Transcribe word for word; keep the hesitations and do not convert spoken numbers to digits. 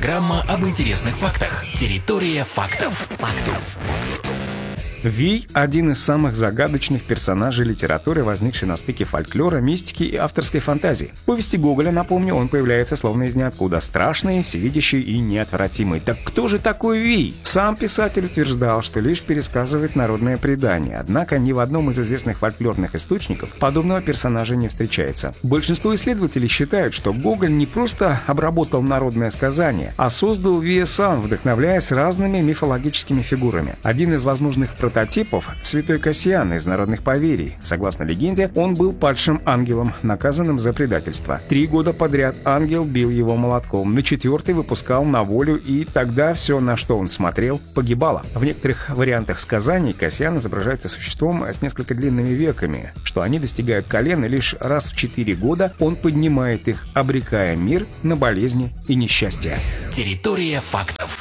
Программа об интересных фактах. Территория фактов. Фактов. Вий – один из самых загадочных персонажей литературы, возникшей на стыке фольклора, мистики и авторской фантазии. В повести Гоголя, напомню, он появляется словно из ниоткуда, страшный, всевидящий и неотвратимый. Так кто же такой Вий? Сам писатель утверждал, что лишь пересказывает народное предание, однако ни в одном из известных фольклорных источников подобного персонажа не встречается. Большинство исследователей считают, что Гоголь не просто обработал народное сказание, а создал Вия сам, вдохновляясь разными мифологическими фигурами. Один из возможных прототипов Прототипов – святой Кассиан из народных поверий. Согласно легенде, он был падшим ангелом, наказанным за предательство. Три года подряд ангел бил его молотком, на четвертый выпускал на волю, и тогда все, на что он смотрел, погибало. В некоторых вариантах сказаний Кассиан изображается существом с несколько длинными веками, что они достигают колена, и лишь раз в четыре года он поднимает их, обрекая мир на болезни и несчастья. Территория фактов.